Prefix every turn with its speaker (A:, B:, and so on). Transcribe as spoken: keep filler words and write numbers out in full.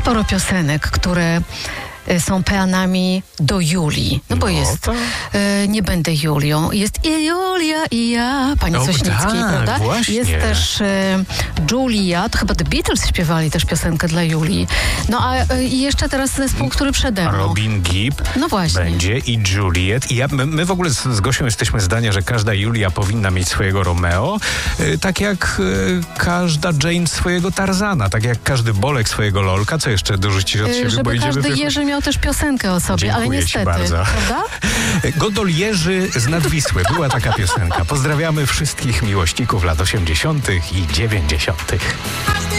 A: sporo piosenek, które są peanami do Julii. No bo
B: No
A: jest
B: to-
A: e, Nie będę Julią. Jest i Julia i ja, pani
B: O,
A: Sośnickiej,
B: tak,
A: prawda?
B: właśnie.
A: Jest też e, Julia, to chyba The Beatles śpiewali też piosenkę dla Julii. No a e, i jeszcze teraz zespół, który przede mną.
B: Robin Gibb
A: No właśnie.
B: będzie i Juliet. I ja, my, my w ogóle z, z Gosią jesteśmy zdania, że każda Julia powinna mieć swojego Romeo, y, tak jak y, każda Jane swojego Tarzana, tak jak każdy Bolek swojego Lolka. Co jeszcze dorzucić od
A: E,
B: siebie? Bo
A: Żeby
B: idziemy
A: każdy
B: w-
A: Jerzy miał też piosenkę o sobie, ale
B: Dziękuję ci
A: niestety,
B: bardzo.
A: prawda?
B: Godol Jerzy z Nadwisły. Była taka piosenka. Pozdrawiamy wszystkich miłośników lat osiemdziesiątych i dziewięćdziesiątych.
C: Każdy